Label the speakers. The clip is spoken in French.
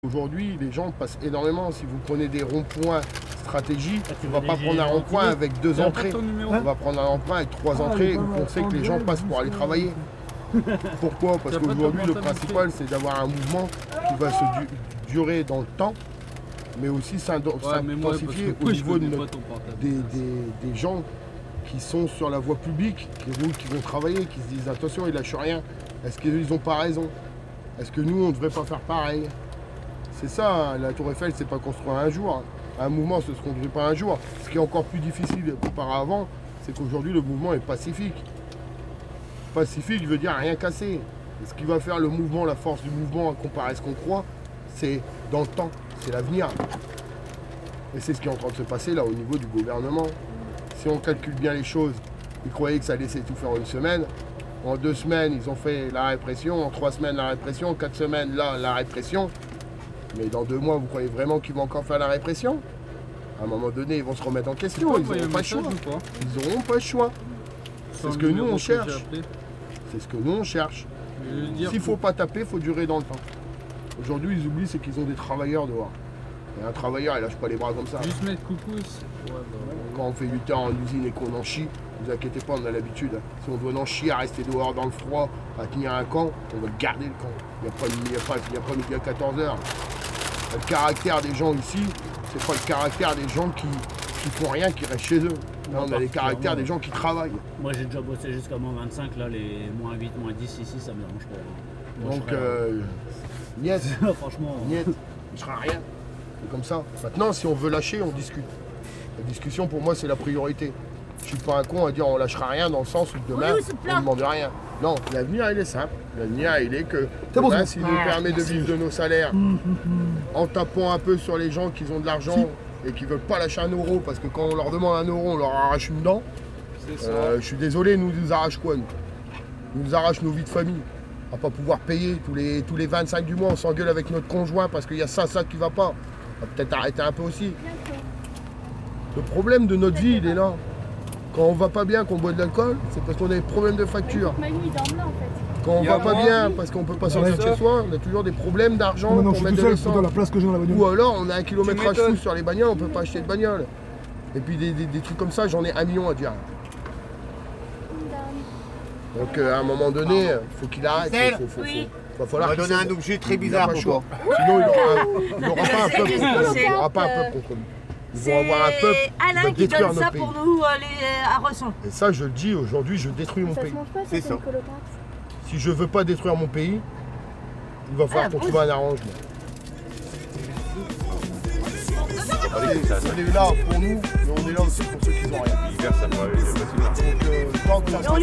Speaker 1: Aujourd'hui, les gens passent énormément. Si vous prenez des ronds-points stratégiques, on ne va pas prendre un rond-point avec 2 entrées. On va prendre un rond-point avec 3 entrées où on sait que les gens passent pour aller travailler. Pourquoi? Parce qu'aujourd'hui, le principal, c'est d'avoir un mouvement qui va se durer dans le temps, mais aussi s'intensifier au niveau des gens qui sont sur la voie publique, qui roulent, qui vont travailler, qui se disent attention, ils lâchent rien. Est-ce qu'ils n'ont pas raison? Est-ce que nous, on ne devrait pas faire pareil? C'est ça, hein, la Tour Eiffel, c'est pas construit un jour. Un mouvement, ce ne se construit pas un jour. Ce qui est encore plus difficile qu'auparavant, c'est qu'aujourd'hui, le mouvement est pacifique. Pacifique veut dire rien casser. Et ce qui va faire le mouvement, la force du mouvement, comparé à ce qu'on croit, c'est dans le temps, c'est l'avenir. Et c'est ce qui est en train de se passer là au niveau du gouvernement. Si on calcule bien les choses, ils croyaient que ça allait s'étouffer en 1 semaine. En 2 semaines, ils ont fait la répression. En 3 semaines, la répression. En 4 semaines, là, la répression. Mais dans 2 mois, vous croyez vraiment qu'ils vont encore faire la répression? À un moment donné, ils vont se remettre en question. Ils n'auront pas le choix. Ils n'auront pas le choix. C'est ce que nous, on cherche. C'est ce que nous, on cherche. S'il ne faut pas taper, il faut durer dans le temps. Aujourd'hui, ils oublient, c'est qu'ils ont des travailleurs dehors. Et un travailleur, il lâche pas les bras comme ça.
Speaker 2: Juste mettre couscous.
Speaker 1: Quand on fait 8 heures en usine et qu'on en chie, ne vous inquiétez pas, on a l'habitude. Si on doit en chier à rester dehors dans le froid, à tenir un camp, on va garder le camp. Il n'y a pas midi à 14 heures. Le caractère des gens ici, c'est pas le caractère des gens qui font rien, qui restent chez eux. Là, on a les caractères des gens qui travaillent.
Speaker 3: Moi, j'ai déjà bossé jusqu'à moins 25, là, les moins 8, moins 10 ici, ça me dérange pas. Moi,
Speaker 1: donc, niet,
Speaker 3: franchement,
Speaker 1: niet, il ne sera rien. C'est comme ça. Maintenant, si on veut lâcher, on discute. La discussion, pour moi, c'est la priorité. Je suis pas un con à dire on lâchera rien dans le sens où demain, on ne demande rien. Non, l'avenir, il est simple. L'avenir, il est que demain, s'il nous permet de vivre de nos salaires, en tapant un peu sur les gens qui ont de l'argent et qui ne veulent pas lâcher 1 euro, parce que quand on leur demande 1 euro, on leur arrache une dent. Je suis désolé, nous arrache quoi, nous? Nous arrache nos vies de famille. On va pas pouvoir payer tous les 25 du mois, on s'engueule avec notre conjoint parce qu'il y a ça qui va pas. On va peut-être arrêter un peu aussi. Le problème de notre vie, il est là. Quand on va pas bien, qu'on boit de l'alcool, c'est parce qu'on a des problèmes de facture. Quand on va pas bien, parce qu'on peut pas sortir de chez soi, on a toujours des problèmes d'argent pour mettre de l'essence. Ou alors on a un kilométrage fou sur les bagnoles, on peut pas acheter de bagnole. Et puis des trucs comme ça, j'en ai 1 million à dire. Donc à un moment donné, il faut qu'il arrête. Va falloir
Speaker 4: on va donner un objet très bizarre pour toi.
Speaker 1: Sinon il n'aura pas un peuple contre lui. Il n'aura pas un peuple contre lui. Ils vont avoir un peuple
Speaker 5: Alain qui donne ça pour nous à Resson.
Speaker 1: Et ça, je le dis, aujourd'hui, je détruis mon pays.
Speaker 4: C'est ça.
Speaker 1: Si je veux pas détruire mon pays, il va falloir qu'on trouve un arrangement. On est là pour nous, mais on est là aussi pour ceux qui n'ont rien.
Speaker 6: L'hiver, ça va aller facile.
Speaker 1: Donc, tant que ça